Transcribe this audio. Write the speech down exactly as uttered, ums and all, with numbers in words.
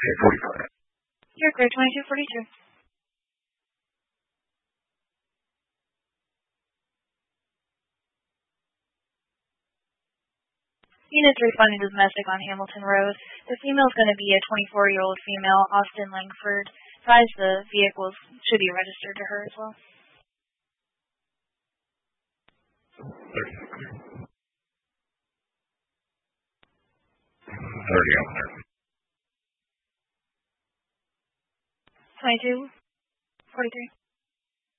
forty-five. You're clear, twenty-two forty-two. Unit three funding to domestic on Hamilton Road. The female is going to be a twenty-four-year-old female, Austin Langford. Advise the vehicles should be registered to her as well. thirty on there. twenty-two forty-three.